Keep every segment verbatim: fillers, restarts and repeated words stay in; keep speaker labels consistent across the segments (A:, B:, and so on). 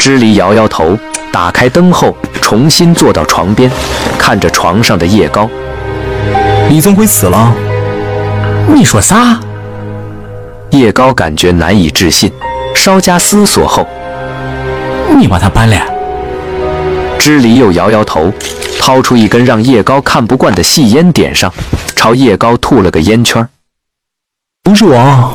A: 知离摇摇头，打开灯后，重新坐到床边，看着床上的叶高。
B: 李宗辉死了？
C: 你说啥？
A: 叶高感觉难以置信，稍加思索后，
C: 你把他搬了？
A: 知离又摇摇头，掏出一根让叶高看不惯的细烟点上，朝叶高吐了个烟圈。
B: 不是我，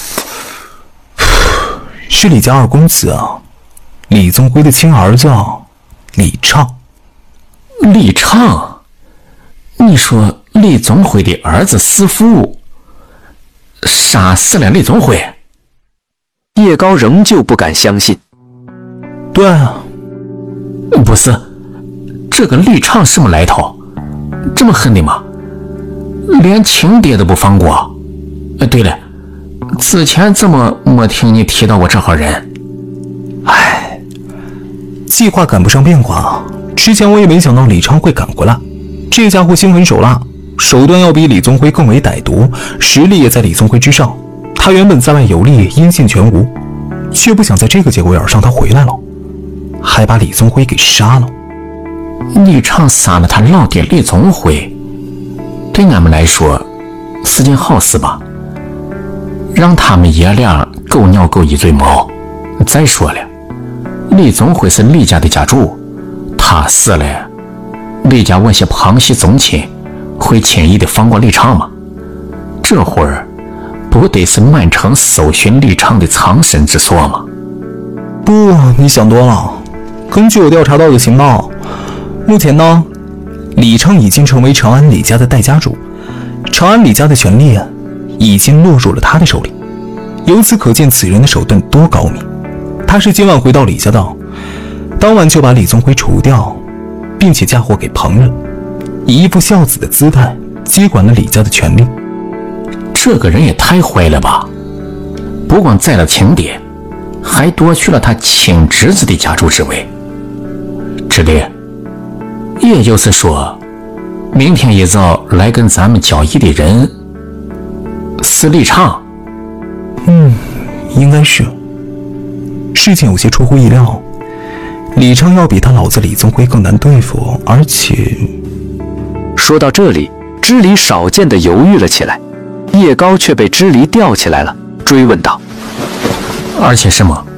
B: 是李家二公子啊，李宗辉的亲儿子李畅。
C: 李畅？你说李宗辉的儿子私父杀死了李宗辉？
A: 叶高仍旧不敢相信。
B: 对啊。
C: 不是，这个李畅什么来头？这么狠的吗？连亲爹都不放过。呃，对了，之前怎么没听你提到过这号人？
B: 唉，计划赶不上变化。之前我也没想到李畅会赶回来，这家伙心狠手辣，手段要比李宗辉更为歹毒，实力也在李宗辉之上。他原本在外游历，音信全无，却不想在这个节骨眼上他回来了，还把李宗辉给杀了。
C: 李畅杀了他老爹李宗辉，对俺们来说是件好事吧？让他们爷俩狗咬狗一嘴毛。再说了，李宗辉是李家的家主，他死了，李家那些旁系宗亲会轻易的放过李畅吗？这会儿不得是满城搜寻李畅的藏身之所吗？
B: 不，你想多了。根据我调查到的情报，目前呢，李畅已经成为长安李家的代家主，长安李家的权力已经落入了他的手里。由此可见此人的手段多高明。他是今晚回到李家的，当晚就把李宗辉除掉，并且嫁祸给旁人，以一副孝子的姿态接管了李家的权力。
C: 这个人也太坏了吧！不光宰了亲爹，还夺去了他亲侄子的家主之位。知离，也就是说，明天一早来跟咱们交易的人是李畅？
B: 嗯，应该是。事情有些出乎意料，李畅要比他老子李宗辉更难对付，而且……
A: 说到这里，知离少见的犹豫了起来，叶高却被知离吊起来了，追问道：“
C: 而且什么？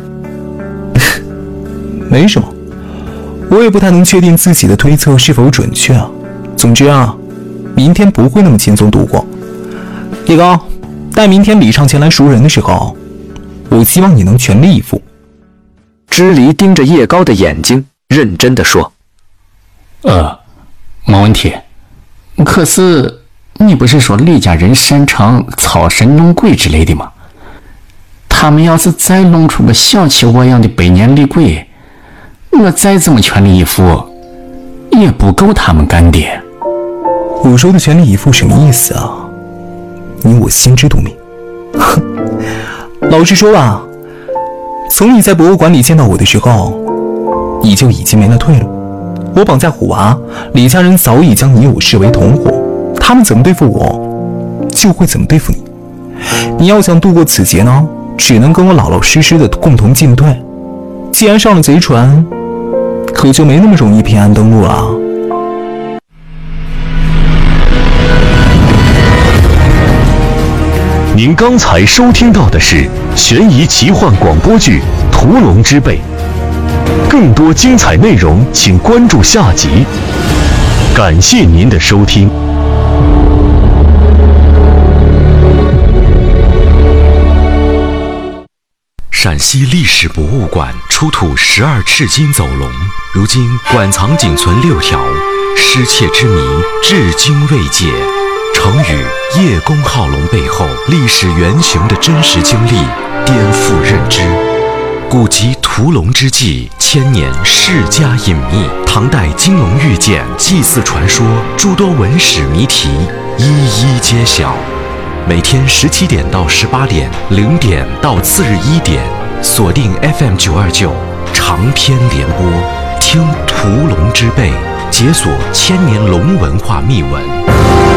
B: 没什么，我也不太能确定自己的推测是否准确啊。总之啊，明天不会那么轻松度过。叶高，待明天李畅前来赎人的时候，我希望你能全力以赴。”
A: 知离盯着叶高的眼睛，认真地说：“
C: 呃，没问题。可是你不是说李家人擅长草神弄鬼之类的吗？他们要是再弄出个小气窝样的百年厉鬼，我再怎么全力以赴，也不够他们干的。”
B: 我说的全力以赴什么意思啊？你我心知肚明。老实说吧，从你在博物馆里见到我的时候，你就已经没了退路。我绑架虎娃，李家人早已将你我视为同伙，他们怎么对付我，就会怎么对付你。你要想度过此劫呢，只能跟我老老实实的共同进退。既然上了贼船，可就没那么容易平安登陆了。
D: 您刚才收听到的是悬疑奇幻广播剧《屠龙之辈》，更多精彩内容请关注下集。感谢您的收听。
E: 陕西历史博物馆出土十二赤金走龙，如今馆藏仅存六条，失窃之谜至今未解。成语叶公好龙背后历史原型的真实经历颠覆认知。古籍屠龙之际，千年世家隐秘，唐代金龙玉剑、祭祀传说，诸多文史谜题一一揭晓。每天十七点到十八点，零点到次日一点，锁定 F M 九二九长篇联播，听屠龙之辈，解锁千年龙文化秘闻。